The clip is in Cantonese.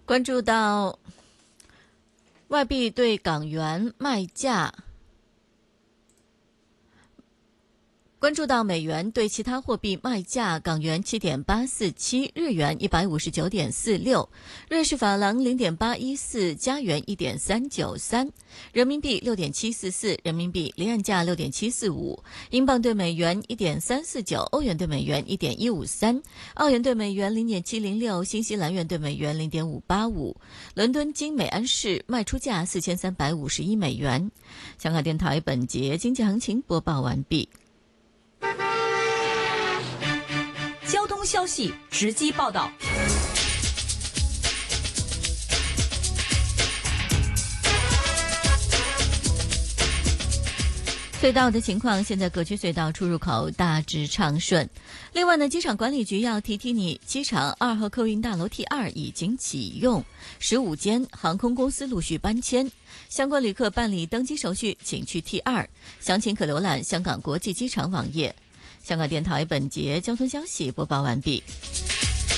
关注到外币对港元卖价。关注到美元对其他货币卖价：港元7.847，日元159.46，瑞士法郎0.814，加元1.393，人民币6.744，人民币离岸价6.745，英镑对美元1.349，欧元对美元1.153，澳元对美元0.706，新西兰元对美元0.585。伦敦金每安士卖出价4351美元。香港电台本节经济行情播报完毕。 交通消息直击报道。 隧道的情况，现在各区隧道出入口大致畅顺。另外呢，机场管理局要提提你，机场2号客运大楼 T2 已经启用，15间航空公司陆续搬迁，相关旅客办理登机手续，请去 T2， 详情可浏览香港国际机场网页。香港电台本节交通消息播报完毕。